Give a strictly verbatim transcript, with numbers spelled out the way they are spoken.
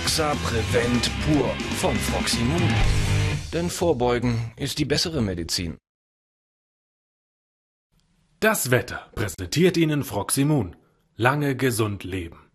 Axa Prevent Pur von Froximun. Denn Vorbeugen ist die bessere Medizin. Das Wetter präsentiert Ihnen Froximun. Lange gesund leben.